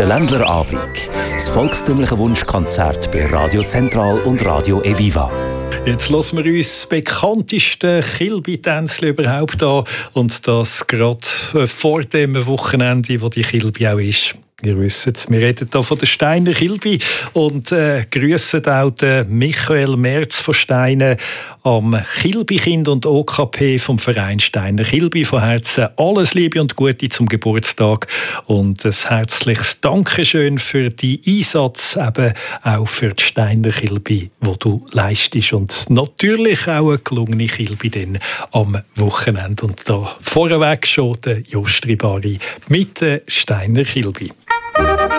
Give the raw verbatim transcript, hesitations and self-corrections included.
Der Ländlerabend. Das volkstümliche Wunschkonzert bei Radio Zentral und Radio Eviva. Jetzt lassen wir uns das bekannteste Kilby-Tänzchen überhaupt an. Und das gerade vor dem Wochenende, wo die Kilby auch ist. Ihr wisst, wir reden hier von der Steiner Kilby und äh, grüssen auch den Michael Merz von Steine am Kilby-Kind und O K P vom Verein Steiner Kilby. Von Herzen alles Liebe und Gute zum Geburtstag und ein herzliches Dankeschön für die Einsatz, eben auch für die Steiner Kilby, wo du leistest und natürlich auch eine gelungene Kilby dann am Wochenende. Und da vorweg schon der Jost Ribari mit der Steiner Kilby.